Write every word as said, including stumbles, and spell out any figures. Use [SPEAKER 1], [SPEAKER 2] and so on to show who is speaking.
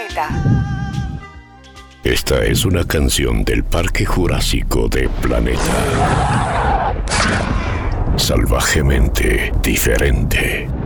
[SPEAKER 1] Planeta.
[SPEAKER 2] Esta es una canción del Parque Jurásico de Planeta. Salvajemente diferente.